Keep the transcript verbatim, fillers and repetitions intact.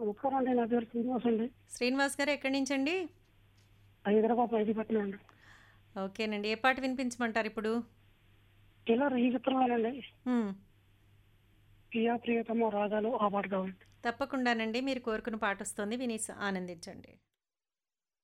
నమస్కారం అండి. నా పేరు శ్రీనివాస్ అండి. శ్రీనివాస్ గారు ఎక్కడి నుంచండి? హైదరాబాద్ మెహిదీపట్నం అండి. ఓకేనండి. ఏ పాట వినిపించమంటారిప్పుడు? ఇలా ఈ చిత్రంలోనండి హ్మ్. 'ప్రియా ప్రియతమో రాగాలు' ఆ పాట కావాలండి. తప్పకుండానండి. మీరు కోరుకున్న పాటొస్తోంది. వినేసి ఆనందించండి.